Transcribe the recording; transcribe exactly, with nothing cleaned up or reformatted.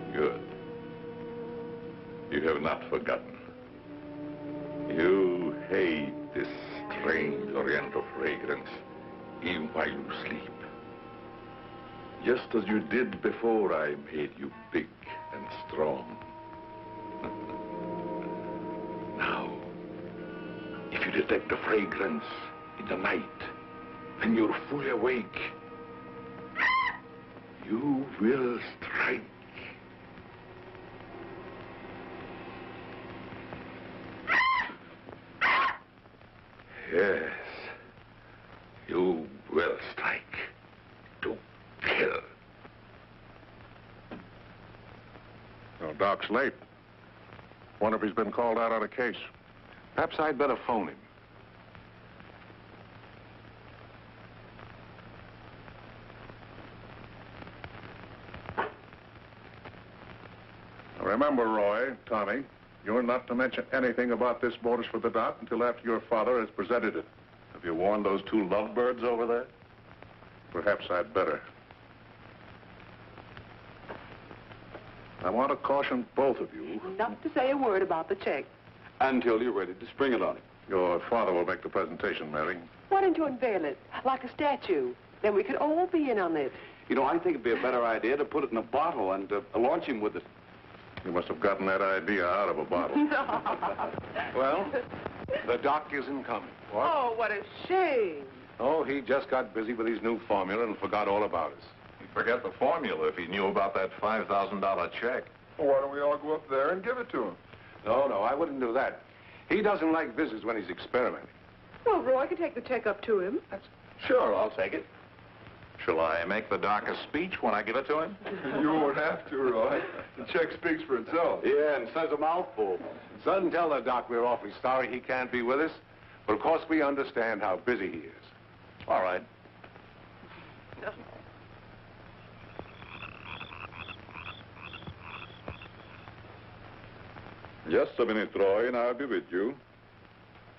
Good. You have not forgotten. You hate this strange oriental fragrance, even while you sleep. Just as you did before I made you big and strong. Now, if you detect the fragrance in the night, when you're fully awake, you will strike. Yes, you will strike to kill. Well, Doc's late. Wonder if he's been called out on a case. Perhaps I'd better phone him. Remember, Roy, Tommy, you're not to mention anything about this bonus for the Doc until after your father has presented it. Have you warned those two lovebirds over there? Perhaps I'd better. I want to caution both of you. Not to say a word about the check. Until you're ready to spring it on him. Your father will make the presentation, Mary. Why don't you unveil it, like a statue? Then we could all be in on it. You know, I think it'd be a better idea to put it in a bottle and uh, launch him with it. You must have gotten that idea out of a bottle. Well, the Doc isn't coming. What? Oh, what a shame. Oh, he just got busy with his new formula and forgot all about us. He'd forget the formula if he knew about that five thousand dollar check. Well, why don't we all go up there and give it to him? No, no, I wouldn't do that. He doesn't like visits when he's experimenting. Well, Roy could take the check up to him. That's... Sure, I'll take it. Shall I make the Doc a speech when I give it to him? You won't have to, Roy. The check speaks for itself. Yeah, and says a mouthful. Son, tell the Doc we're awfully sorry he can't be with us. But of course we understand how busy he is. All right. Just a minute, Roy, and I'll be with you.